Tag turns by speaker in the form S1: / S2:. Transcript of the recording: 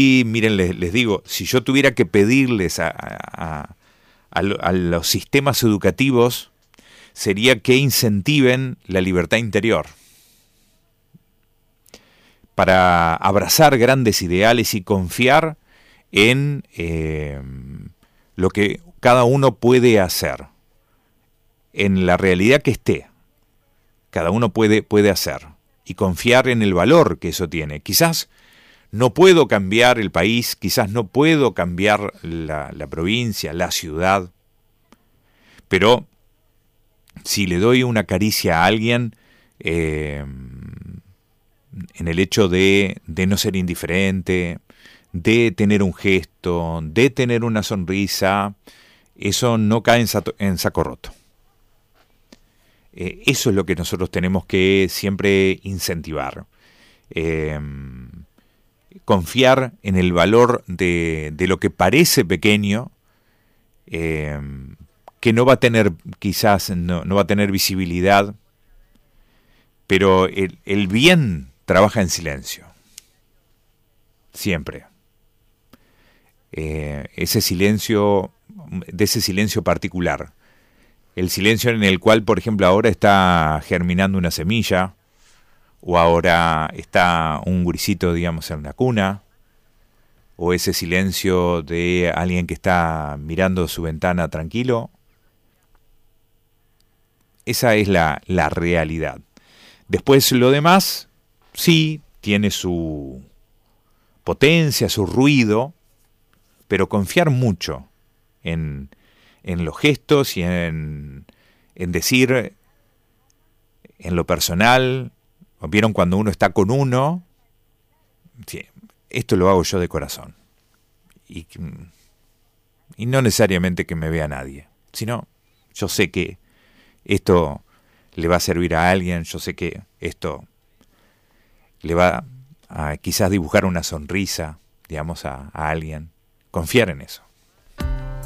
S1: Y miren, les digo, si yo tuviera que pedirles a los sistemas educativos, sería que incentiven la libertad interior para abrazar grandes ideales y confiar en lo que cada uno puede hacer, en la realidad que esté. Cada uno puede hacer y confiar en el valor que eso tiene. Quizás no puedo cambiar el país, quizás no puedo cambiar la provincia, la ciudad, pero si le doy una caricia a alguien, en el hecho de no ser indiferente, de tener un gesto, de tener una sonrisa, eso no cae en saco roto. Eso es lo que nosotros tenemos que siempre incentivar. Confiar en el valor de lo que parece pequeño, que no va a tener, quizás no va a tener visibilidad, pero el bien trabaja en silencio. Siempre. Ese silencio, de ese silencio particular. El silencio en el cual, por ejemplo, ahora está germinando una semilla, o ahora está un gurisito, digamos, en una cuna, o ese silencio de alguien que está mirando su ventana tranquilo. Esa es la realidad. Después lo demás, sí, tiene su potencia, su ruido, pero confiar mucho en los gestos y en decir en lo personal. ¿Vieron cuando uno está con uno? Sí, esto lo hago yo de corazón. Y no necesariamente que me vea nadie, sino yo sé que esto le va a servir a alguien, yo sé que esto le va a quizás dibujar una sonrisa, digamos, a alguien. Confiar en eso.